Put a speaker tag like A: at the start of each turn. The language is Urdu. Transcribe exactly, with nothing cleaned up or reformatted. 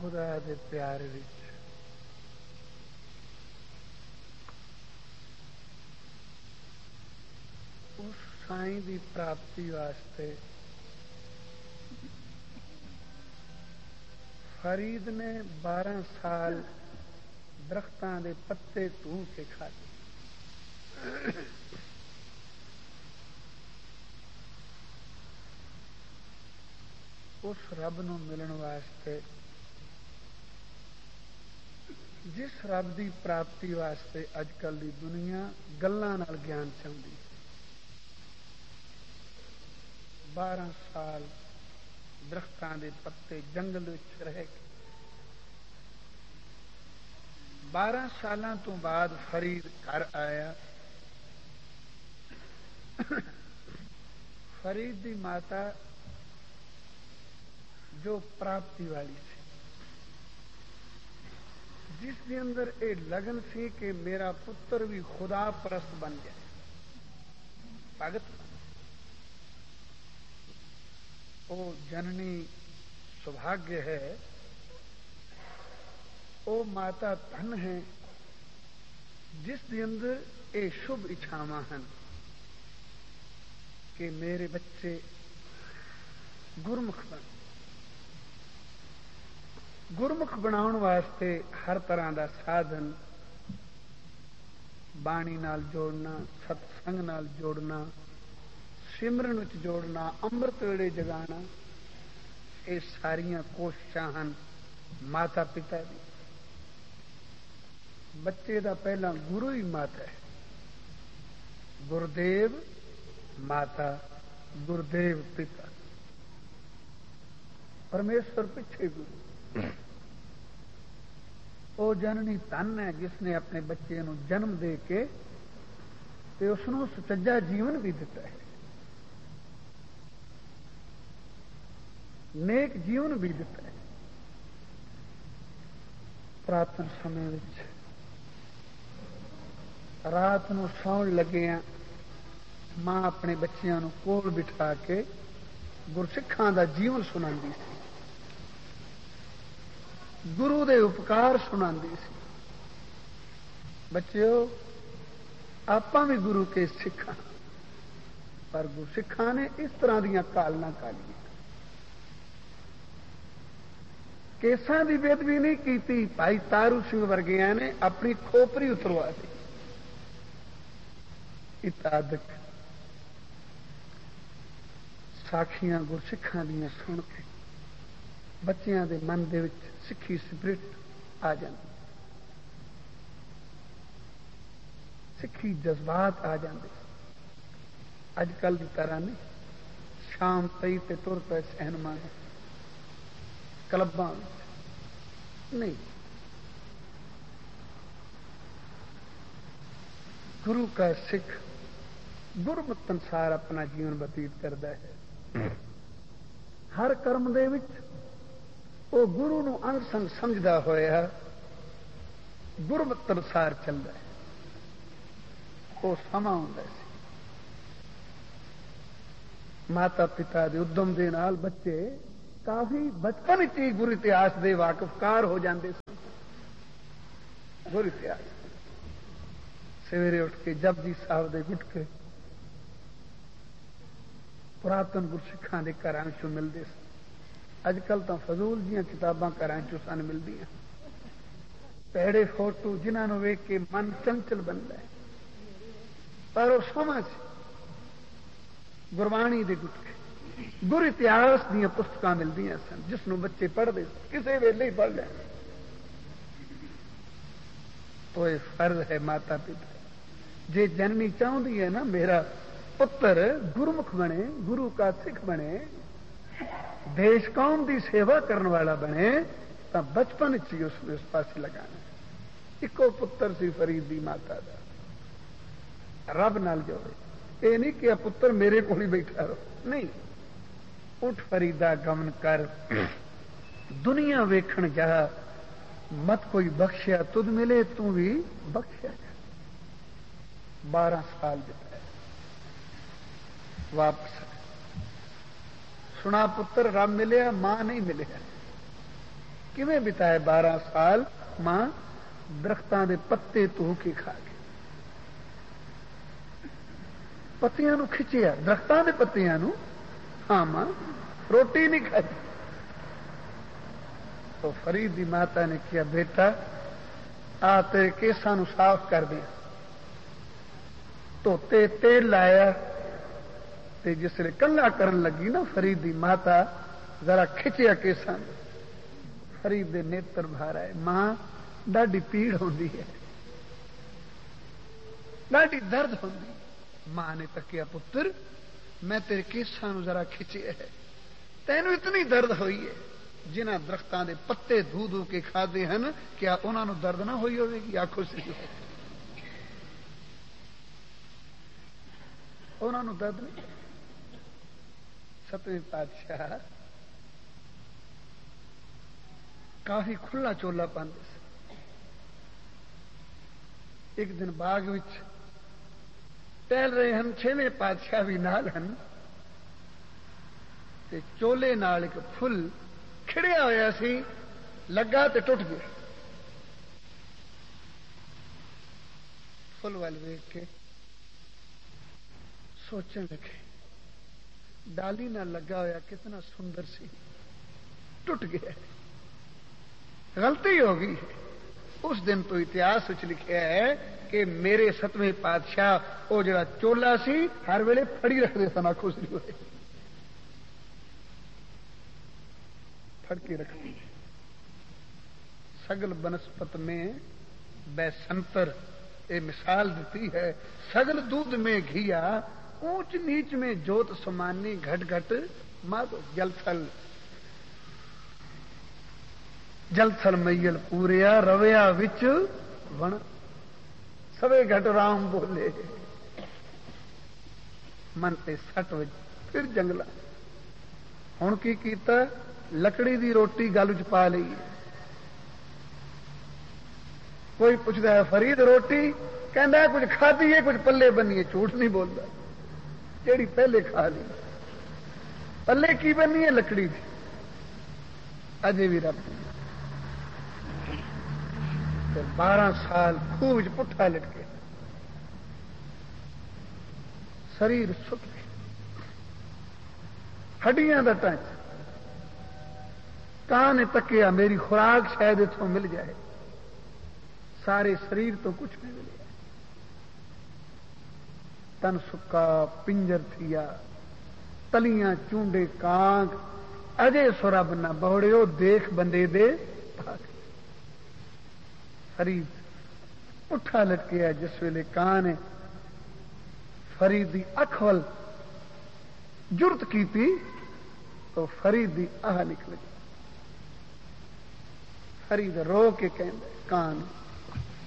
A: خدا دے پیار وچ اس سائیں دی پراپتی واسطے فرید نے بارہ سال درختاں دے پتے تو کے کھادے. اس رب نو ملن واسطے جس رب دی پراپتی واسطے اج کل دی دنیا گلاں نال گیان چاہتی. بارہ سال درختاں دے پتے جنگل وچ رہ کے بارہ سالاں تو بعد فرید گھر آیا. فرید دی ماتا جو پراپتی والی سی جس کے اندر اے لگن سی کہ میرا پتر بھی خدا پرست بن جائے بھگت او جننی سبھاگیہ ہے. او ماتا دھن ہے جس کے اندر اے شبھ اچھاواں ہیں کہ میرے بچے گرمکھ بن. گرمکھ بناؤن واسطے ہر طرح دا سادھن بانی نال جوڑنا, ست سنگ نال جوڑنا, سمرن وچ جوڑنا, امرت ویلے جگانا, یہ ساریاں کوششاں ہن ماتا پتا دی. بچے دا پہلا گرو ہی ماتا ہے. گردیو ماتا, گردیو پتا, پرمیشور پیچھے گرو. وہ جننی تن ہے جس نے اپنے بچے نو جنم دے کے تے اس نو سچجا جیون بھی دیتا ہے, نیک جیون بھی دیتا ہے. پراتن سمے وچ رات نو سون لگیا ماں اپنے بچیاں نو کول بٹھا کے گرسکھاں دا جیون سناندی سی, گرو دے اپکار سناندی سی. بچیو آپاں بھی گرو کے سکھاں, پر گرسکھاں نے اس طرح دیاں کالنا کالی. کیساں دی بےدبی نہیں کیتی, بھائی تارو سنگھ ورگیاں نے اپنی کھوپری اتروا دی. اتادک ساکھیاں گرسکھاں دیاں سن کے بچیاں دے من دے وچ سکھی سپرٹ آ جاندی, سکھی جذبات آ جاندے. اج کل کی طرح نہیں شام پئی تے تر پے سینما کلباں نہیں. گرو کا سکھ گرمت انسار اپنا جیون بتیت کرتا ہے. ہر کرم دے وچ وہ گرو نو انگ سنگ سمجھدا ہویا گرمت انسار چلتا ہے. وہ سما ہوندا سی ماتا پتا دے ادم دے نال بچے کافی بچپن چی گرو اتہاس دے واقفکار ہو جاندے سن. گرو اتہاس سویرے اٹھ کے جپجی صاحب دے گٹ کے پراتن گرسکھاں دے گھراں وچوں ملدے سن. اج کل تو فضول جیاں کتاباں گھراں وچوں سن ملدیاں, پیڑے فوٹو جنہاں نوں ویکھ کے من چنچل بندا ہے. پر وہ سمجھ گروانی دے گٹ کے گر اتہاس دیاں پستکاں ملدیاں سن جس نوں بچے پڑھتے کسی ویلے ہی پڑھ لیں. تو یہ فرض ہے ماتا پتا جے جننی چاہتی ہے نا میرا پتر گرمکھ بنے, گرو کا سکھ بنے, دیش قوم دی سیوا کرنے والا بنے, تو بچپن چی اس نے اس پاس لگانا. ایکو پتر سی فرید دی ماتا دا, رب نال جوڑے. یہ نہیں کہ پتر میرے کو ہی بیٹھا رہو, نہیں. اٹھ فریدا گمن کر دنیا ویکھن جا, مت کوئی بخشیا تجھ ملے تو بھی بخشیا جا. بارہ سال بتائے واپس سنا پتر رب ملیا, ماں نہیں ملیا. ਕਿਵੇਂ ਬਿਤਾਏ ਬਾਰਾਂ ਸਾਲ? ਮਾਂ ਦਰਖਤਾਂ ਦੇ ਪੱਤੇ ਧੋ ਕੇ ਖਾ ਕੇ, ਪੱਤਿਆਂ ਨੂੰ ਖਿੱਚਿਆ, ਦਰਖਤਾਂ ਦੇ ਪੱਤਿਆਂ ਨੂੰ। ਹਾਂ ਮਾਂ, ਰੋਟੀ ਨਹੀਂ ਖਾਈ। تو فرید دی ماتا نے کیا بیٹا آ تیرے کیساں نو صاف کر دیا. دھوتے تیل لایا تے جس لے کلا کرن لگی نا فرید دی ماتا ذرا کھچیا کیساں، فرید دے نیتر بھار آئے. ماں ڈاڈی پیڑ ہوندی ہے، ڈاڈی درد ہوندی. ماں نے تکیا پتر میں تیرے کیساں نو ذرا کھچیا ہے، تینوں اتنی درد ہوئی ہے. جنہ درختوں کے پتے دھو دھو کے کھادے ہیں کیا انہوں نے درد نہ ہوئی ہوئے گی؟ آخو سی انہوں نے درد نہیں. ستویں پادشاہ کافی کھلا چولا پاندے سے. ایک دن باغ وچ ٹہل رہے ہیں، چھویں پادشاہ بھی نال ہیں، تے چولے نال ایک پھل کھڑیا ہوا سی، لگا تے ٹوٹ گیا. فل وال ویکھ کے سوچن لگے ڈالی نہ لگا ہوا کتنا سندر سی، ٹوٹ گیا، غلطی ہو گئی. اس دن تو اتہاس لکھا ہے کہ میرے ستویں پادشاہ وہ جڑا چولا سی ہر ویلے پھڑی رکھتے سن. آخو سی ہوئے پھڑ کے رکھتی. سگل بنسپت میں بے سنتر یہ مثال دیتی ہے. سگل دودھ میں گھیا، اونچ نیچ میں جوت سمانی، گھٹ گھٹ مد جل تھل جل تھل میل پوریا رویا وچ ون سوے گھٹ رام بولے. من تے سٹ وج پھر جنگلا. ہن کی کیتا؟ لکڑی دی روٹی گل چ پا لی. کوئی پوچھتا ہے فرید روٹی، کہندا ہے کچھ کھادی ہے کچھ پلے بنی ہے. جھوٹ نہیں بولتا، جیڑی پہلے کھا لی. پلے کی بنی ہے؟ لکڑی دی. اجے بھی رب بارہ سال خوہ وچ پٹھا لٹکے، شریر سک گیا، ہڈیاں دا ٹانچ. کان نے تکیا میری خوراک شاید اتوں مل جائے، سارے شریر تو کچھ نہیں ملے. تن سکا پنجر تھیا، تلیاں چونڈے کانگ، اجے سورب نہ بوڑیو دیکھ بندے دے بھاگ. فرید اٹھا لٹکیا. جس ویلے کان نے فرید دی اکھ ول جرت کی تو فرید دی آہ نکل گئی. فرید رو کے کہندا کان